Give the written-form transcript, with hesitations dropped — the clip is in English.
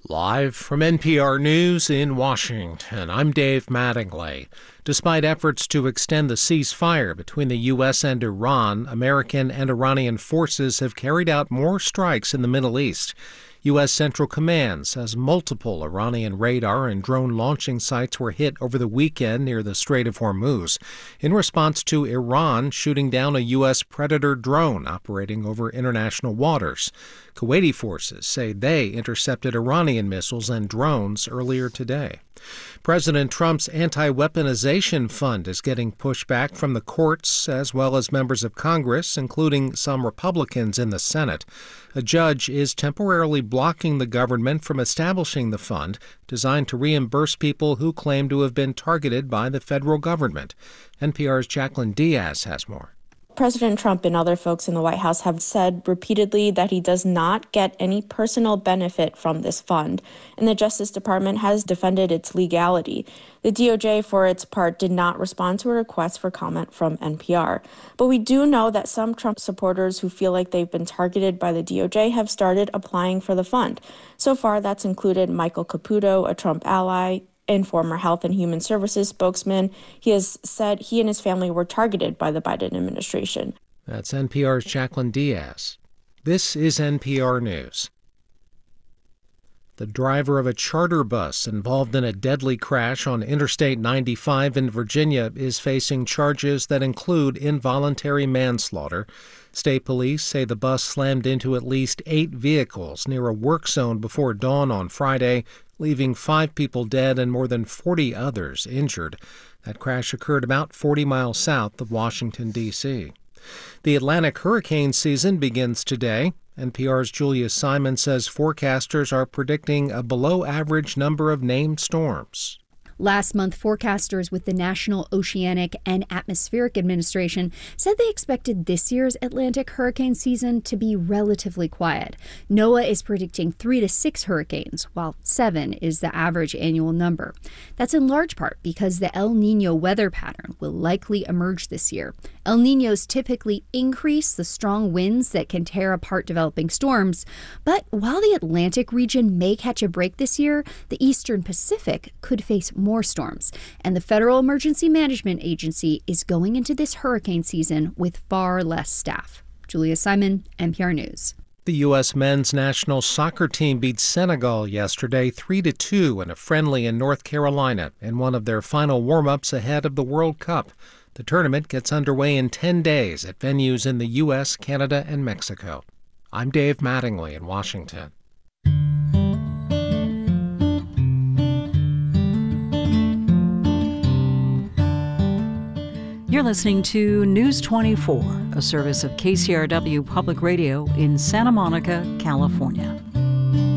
Live from NPR News in Washington, I'm Dave Mattingly. Despite efforts to extend the ceasefire between the U.S. and Iran, American and Iranian forces have carried out more strikes in the Middle East. U.S. Central Command says multiple Iranian radar and drone launching sites were hit over the weekend near the Strait of Hormuz in response to Iran shooting down a U.S. Predator drone operating over international waters. Kuwaiti forces say they intercepted Iranian missiles and drones earlier today. President Trump's anti-weaponization fund is getting pushback from the courts as well as members of Congress, including some Republicans in the Senate. A judge is temporarily blocking the government from establishing the fund designed to reimburse people who claim to have been targeted by the federal government. NPR's Jacqueline Diaz has more. President Trump and other folks in the White House have said repeatedly that he does not get any personal benefit from this fund, and the Justice Department has defended its legality. The DOJ, for its part, did not respond to a request for comment from NPR. But we do know that some Trump supporters who feel like they've been targeted by the DOJ have started applying for the fund. So far, that's included Michael Caputo, a Trump ally, and former Health and Human Services spokesman. He has said he and his family were targeted by the Biden administration. That's NPR's Jacqueline Diaz. This is NPR News. The driver of a charter bus involved in a deadly crash on Interstate 95 in Virginia is facing charges that include involuntary manslaughter. State police say the bus slammed into at least 8 vehicles near a work zone before dawn on Friday, leaving 5 people dead and more than 40 others injured. That crash occurred about 40 miles south of Washington, D.C. The Atlantic hurricane season begins today. NPR's Julia Simon says forecasters are predicting a below-average number of named storms. Last month, forecasters with the National Oceanic and Atmospheric Administration said they expected this year's Atlantic hurricane season to be relatively quiet. NOAA is predicting 3 to 6 hurricanes, while 7 is the average annual number. That's in large part because the El Niño weather pattern will likely emerge this year. El Niños typically increase the strong winds that can tear apart developing storms, but while the Atlantic region may catch a break this year, the Eastern Pacific could face more storms, and the Federal Emergency Management Agency is going into this hurricane season with far less staff. Julia Simon, NPR News. The U.S. men's national soccer team beat Senegal yesterday 3-2 in a friendly in North Carolina in one of their final warm-ups ahead of the World Cup. The tournament gets underway in 10 days at venues in the U.S., Canada, and Mexico. I'm Dave Mattingly in Washington. You're listening to News 24, a service of KCRW Public Radio in Santa Monica, California.